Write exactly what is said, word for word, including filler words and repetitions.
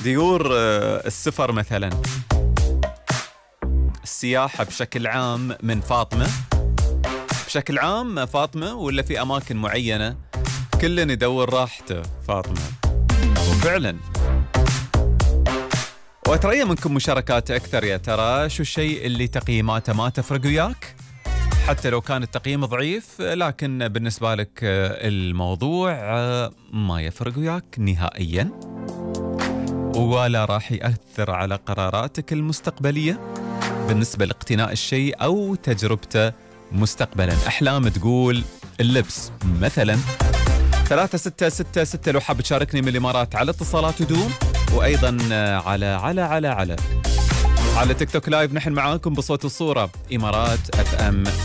ديور آه، السفر مثلا، السياحة بشكل عام من فاطمة، بشكل عام فاطمة، ولا في أماكن معينة كلن يدور راحته فاطمة؟ وفعلا وأتريا منكم مشاركات أكثر. يا ترى شو الشيء اللي تقييماته ما تفرق وياك حتى لو كان التقييم ضعيف، لكن بالنسبة لك الموضوع ما يفرق وياك نهائيا ولا راح يأثر على قراراتك المستقبلية بالنسبة لاقتناء الشيء أو تجربته مستقبلا؟ أحلام تقول اللبس مثلا. ثلاثة ستة ستة ستة لو حاب تشاركني من الإمارات على اتصالات ودوم، وأيضا على على على على على تيك توك لايف. نحن معاكم بصوت الصورة إمارات أف أم